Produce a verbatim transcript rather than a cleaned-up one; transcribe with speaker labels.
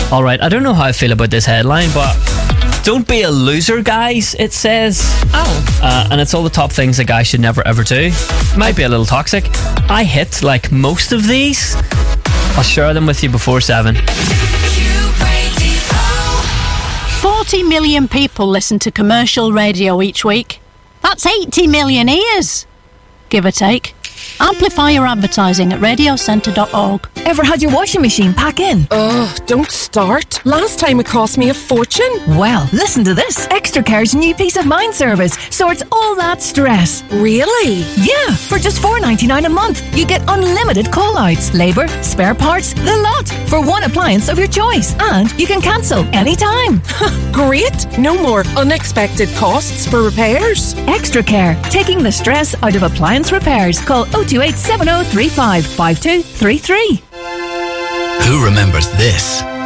Speaker 1: Alright, I don't know how I feel about this headline, but don't be a loser, guys, it says.
Speaker 2: Oh.
Speaker 1: Uh, and it's all the top things a guy should never ever do. Might be a little toxic. I hit like most of these. I'll share them with you before seven.
Speaker 3: forty million people listen to commercial radio each week. That's eighty million ears, give or take. Amplify your advertising at radio centre dot org.
Speaker 4: Ever had your washing machine pack in?
Speaker 2: Oh, don't start. Last time it cost me a fortune.
Speaker 4: Well, listen to this. Extracare's new peace of mind service sorts all that stress.
Speaker 2: Really?
Speaker 4: Yeah, for just four dollars ninety-nine a month, you get unlimited call-outs, labour, spare parts, the lot, for one appliance of your choice. And you can cancel anytime.
Speaker 2: Great. No more unexpected costs for repairs.
Speaker 4: Extracare, taking the stress out of appliance repairs. Call oh two eight, seven oh three five, five two three three.
Speaker 5: Who remembers this?